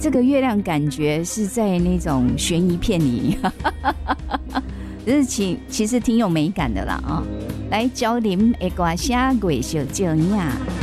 这个月亮感觉是在那种悬疑片里，这是其实挺有美感的啦啊！来，教您的歌声月小照影。